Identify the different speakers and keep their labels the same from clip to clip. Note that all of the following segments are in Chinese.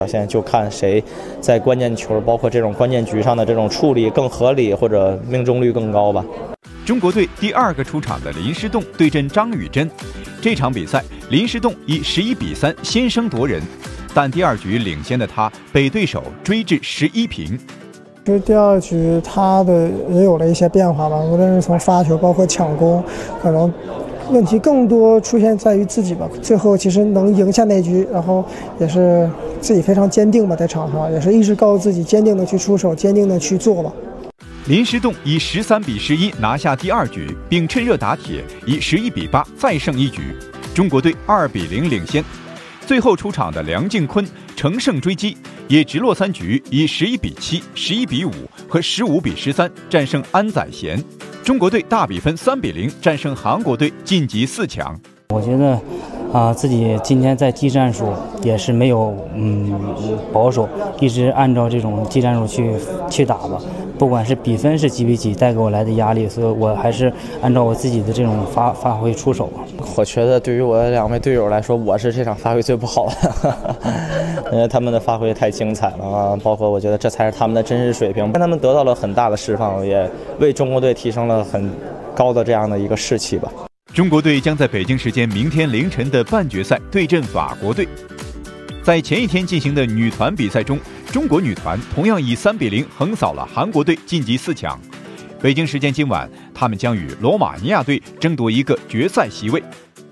Speaker 1: 现在就看谁在关键球，包括这种关键局上的这种处理更合理，或者命中率更高吧。
Speaker 2: 中国队第2个出场的林诗栋对阵张雨臻，这场比赛林诗栋以11比3先声夺人，但第2局领先的他被对手追至11平。
Speaker 3: 就是第2局他的也有了一些变化吧，无论是从发球包括抢攻，可能问题更多出现在于自己吧。最后其实能赢下那局，然后也是自己非常坚定吧，在场上也是一直告诉自己坚定的去出手，坚定的去做吧。
Speaker 2: 林诗栋以13比11拿下第2局，并趁热打铁，以11比8再胜1局，中国队2比0领先。最后出场的梁靖昆乘胜追击，也直落3局，以11比7、11比5和15比13战胜安宰贤。中国队大比分3比0战胜韩国队，晋级4强。
Speaker 4: 我觉得自己今天在技战术也是没有保守，一直按照这种技战术去打吧。不管是比分是几比几带给我来的压力，所以我还是按照我自己的这种发挥出手。
Speaker 1: 我觉得对于我的2位队友来说，我是这场发挥最不好的，因为他们的发挥太精彩了啊！包括我觉得这才是他们的真实水平，让他们得到了很大的释放，也为中国队提升了很高的这样的一个士气吧。
Speaker 2: 中国队将在北京时间明天凌晨的半决赛对阵法国队。在前一天进行的女团比赛中，中国女团同样以3比0横扫了韩国队，晋级4强。北京时间今晚，他们将与罗马尼亚队争夺一个决赛席位。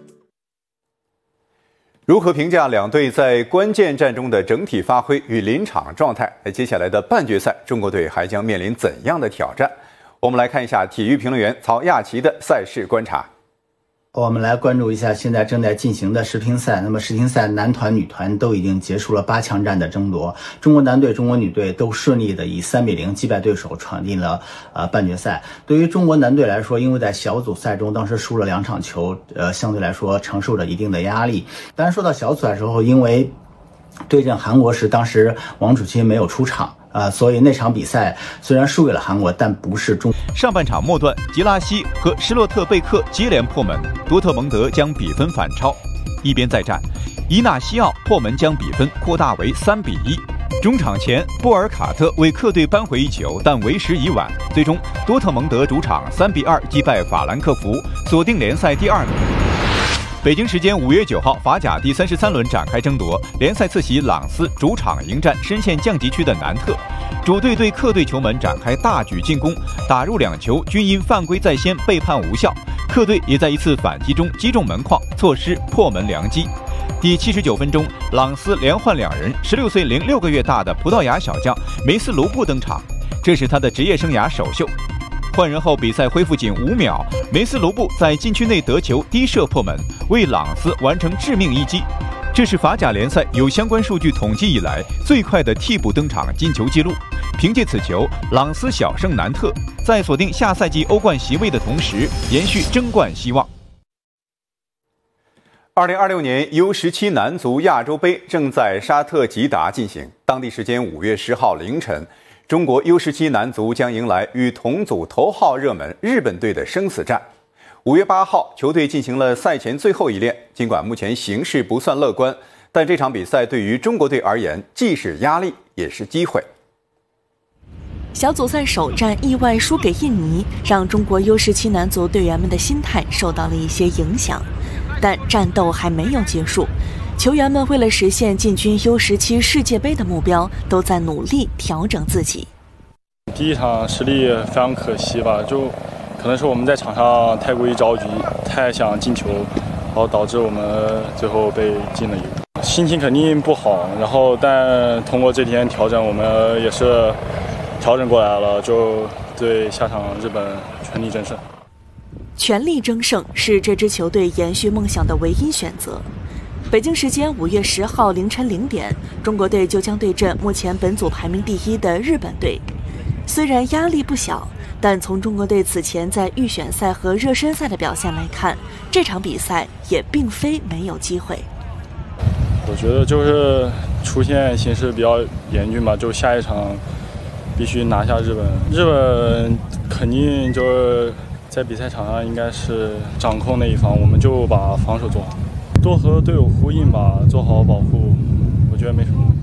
Speaker 2: 如何评价两队在关键战中的整体发挥与临场状态？接下来的半决赛，中国队还将面临怎样的挑战？我们来看一下体育评论员曹亚奇的赛事观察。
Speaker 5: 我们来关注一下现在正在进行的世乒赛。那么世乒赛男团、女团都已经结束了8强战的争夺，中国男队、中国女队都顺利的以3比0击败对手，闯进了半决赛。对于中国男队来说，因为在小组赛中当时输了2场球，相对来说承受着一定的压力。当然说到小组赛的时候，因为对阵韩国时，当时王楚钦没有出场。所以那场比赛虽然输给了韩国，但不是中。
Speaker 2: 上半场末段，吉拉西和施洛特贝克接连破门，多特蒙德将比分反超。一边再战，伊纳西奥破门将比分扩大为3比1。中场前，波尔卡特为客队扳回一球，但为时已晚。最终，多特蒙德主场3比2击败法兰克福，锁定联赛第2名。北京时间5月9号，法甲第33轮展开争夺，联赛次席朗斯主场迎战深陷降级区的南特，主队对客队球门展开大举进攻，打入2球均因犯规在先被判无效，客队也在一次反击中击中门框，错失破门良机。第79分钟，朗斯连换2人，16岁零6个月大的葡萄牙小将梅斯卢布登场，这是他的职业生涯首秀。换人后，比赛恢复仅5秒，梅斯卢布在禁区内得球低射破门，为朗斯完成致命一击。这是法甲联赛有相关数据统计以来最快的替补登场进球纪录。凭借此球，朗斯小胜南特，在锁定下赛季欧冠席位的同时，延续争冠希望。2026年 U17 男足亚洲杯正在沙特吉达进行，当地时间5月10号凌晨。中国 U17 男足将迎来与同组头号热门日本队的生死战。5月8号，球队进行了赛前最后一练。尽管目前形势不算乐观，但这场比赛对于中国队而言，既是压力，也是机会。
Speaker 6: 小组赛首战意外输给印尼，让中国 U17 男足队员们的心态受到了一些影响。但战斗还没有结束。球员们为了实现进军 U17 世界杯的目标，都在努力调整自己。
Speaker 7: 第一场失利非常可惜吧，就可能是我们在场上太过于着急，太想进球，然后导致我们最后被进了一个。心情肯定不好，但通过这天调整，我们也是调整过来了，就对下场日本全力争胜。
Speaker 6: 全力争胜是这支球队延续梦想的唯一选择。北京时间5月10号凌晨0点，中国队就将对阵目前本组排名第1的日本队。虽然压力不小，但从中国队此前在预选赛和热身赛的表现来看，这场比赛也并非没有机会。
Speaker 7: 我觉得就是出现形势比较严峻吧，就下一场必须拿下日本。日本肯定就是在比赛场上应该是掌控那一方，我们就把防守做好。多和队友呼应吧，做好保护，我觉得没什么。